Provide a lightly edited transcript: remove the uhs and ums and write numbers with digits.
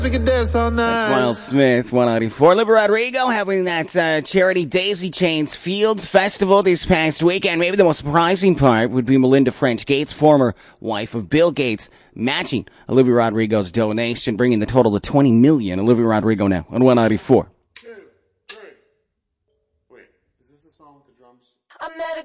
We can dance all night. That's Miles Smith, 194. Olivia Rodrigo having that charity Daisy Chains Fields Festival this past weekend. Maybe the most surprising part would be Melinda French Gates, former wife of Bill Gates, matching Olivia Rodrigo's donation, bringing the total to $20 million. Olivia Rodrigo now on 194.